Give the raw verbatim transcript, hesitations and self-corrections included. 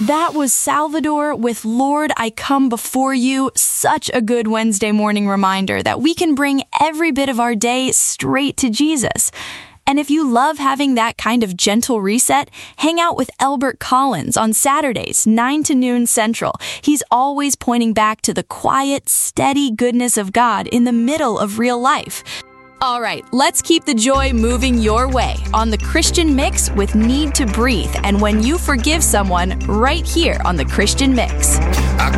That was Salvador with Lord, I Come Before You. Such a good Wednesday morning reminder that we can bring every bit of our day straight to Jesus. And if you love having that kind of gentle reset, hang out with Elbert Collins on Saturdays, nine to noon Central. He's always pointing back to the quiet, steady goodness of God in the middle of real life. All right, let's keep the joy moving your way on the Christian Mix with Need to Breathe and When You Forgive Someone right here on the Christian Mix.